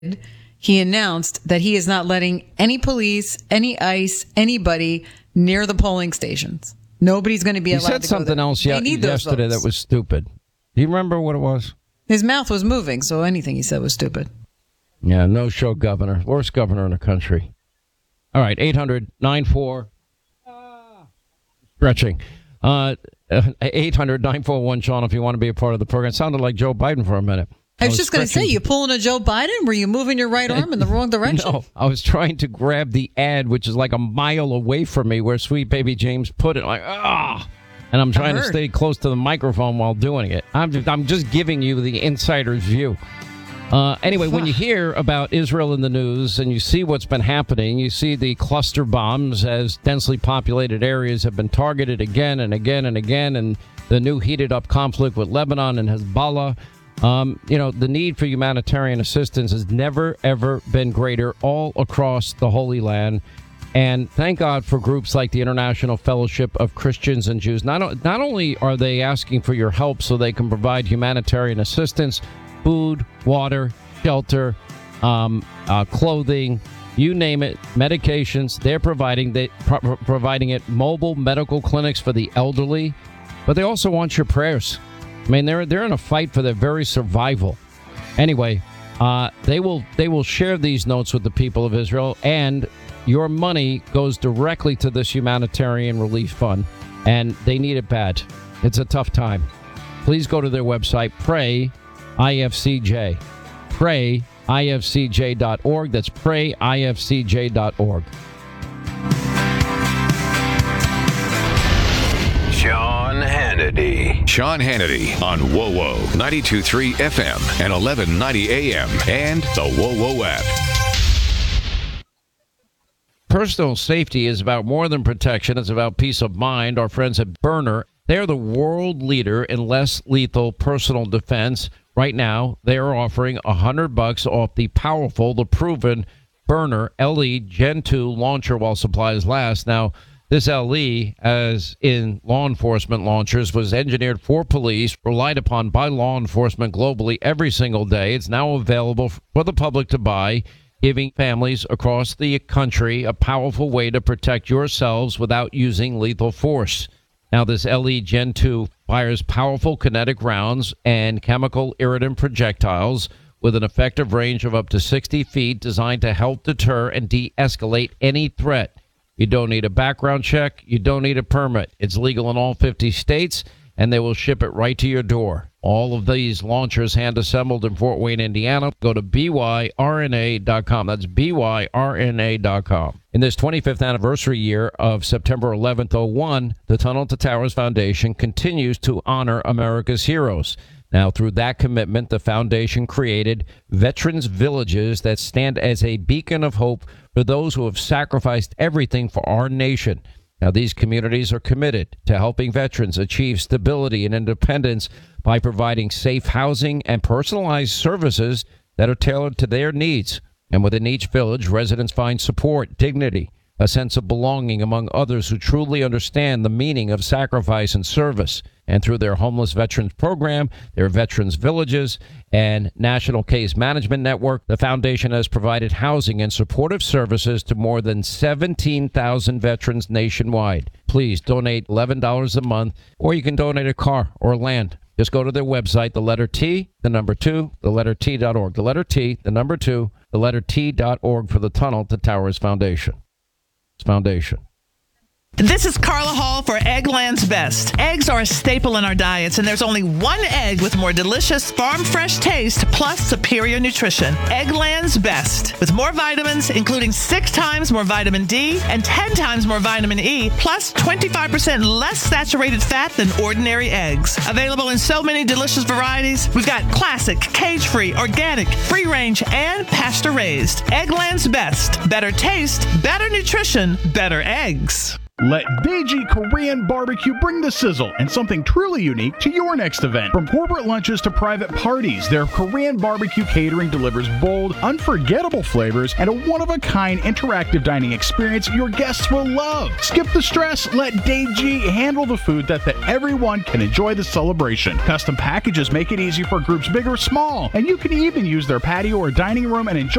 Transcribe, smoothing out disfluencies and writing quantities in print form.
he announced that he is not letting any police, any ICE, anybody near the polling stations. Nobody's going to be allowed to go there. He said something else yesterday that was stupid. Do you remember what it was? His mouth was moving, so anything he said was stupid. Yeah, no-show governor. Worst governor in the country. All right, 800-94... Stretching. 800-941-SEAN if you want to be a part of the program. It sounded like Joe Biden for a minute. I was just going to say, you pulling a Joe Biden? Were you moving your right arm in the wrong direction? No, I was trying to grab the ad, which is like a mile away from me, where Sweet Baby James put it. Like, and I'm trying to stay close to the microphone while doing it. I'm just giving you the insider's view. Anyway, when you hear about Israel in the news and you see what's been happening, you see the cluster bombs as densely populated areas have been targeted again and again and again, and the new heated up conflict with Lebanon and Hezbollah. The need for humanitarian assistance has never, ever been greater all across the Holy Land. And thank God for groups like the International Fellowship of Christians and Jews. Not only are they asking for your help so they can provide humanitarian assistance, food, water, shelter, clothing, you name it, medications, they're providing it, mobile medical clinics for the elderly, but they also want your prayers. I mean, they're in a fight for their very survival. Anyway, they will share these notes with the people of Israel, and your money goes directly to this humanitarian relief fund, and they need it bad. It's a tough time. Please go to their website, PrayIFCJ. PrayIFCJ.org. That's PrayIFCJ.org. Sean Hannity on WOWO 92.3 FM and 1190 AM and the WOWO app. Personal safety is about more than protection. It's about peace of mind. Our friends at Byrna, they're the world leader in less lethal personal defense. Right now, they are offering $100 off the powerful, the proven Byrna LE Gen 2 launcher while supplies last. Now, this LE, as in law enforcement launchers, was engineered for police, relied upon by law enforcement globally every single day. It's now available for the public to buy, giving families across the country a powerful way to protect yourselves without using lethal force. Now, this LE Gen 2 fires powerful kinetic rounds and chemical irritant projectiles with an effective range of up to 60 feet, designed to help deter and de-escalate any threat. You don't need a background check. You don't need a permit. It's legal in all 50 states, and they will ship it right to your door. All of these launchers hand-assembled in Fort Wayne, Indiana. Go to byrna.com. That's byrna.com. In this 25th anniversary year of September 11th, 01, the Tunnel to Towers Foundation continues to honor America's heroes. Now, through that commitment, the foundation created Veterans Villages that stand as a beacon of hope for those who have sacrificed everything for our nation. Now, these communities are committed to helping veterans achieve stability and independence by providing safe housing and personalized services that are tailored to their needs. And within each village, residents find support, dignity, a sense of belonging among others who truly understand the meaning of sacrifice and service. And through their Homeless Veterans Program, their Veterans Villages, and National Case Management Network, the foundation has provided housing and supportive services to more than 17,000 veterans nationwide. Please donate $11 a month, or you can donate a car or land. Just go to their website, the letter T, the number 2, the letter T.org. The letter T, the number 2, the letter T.org for the Tunnel to Towers Foundation. Foundation. This is Carla Hall for Eggland's Best. Eggs are a staple in our diets, and there's only one egg with more delicious farm-fresh taste plus superior nutrition. Eggland's Best. With more vitamins, including 6 times more vitamin D and 10 times more vitamin E, plus 25% less saturated fat than ordinary eggs. Available in so many delicious varieties. We've got classic, cage-free, organic, free-range, and pasture-raised. Eggland's Best. Better taste, better nutrition, better eggs. Let Daeji Korean Barbecue bring the sizzle and something truly unique to your next event. From corporate lunches to private parties, their Korean barbecue catering delivers bold, unforgettable flavors and a one-of-a-kind interactive dining experience your guests will love. Skip the stress. Let Daeji handle the food that everyone can enjoy the celebration. Custom packages make it easy for groups big or small, and you can even use their patio or dining room and enjoy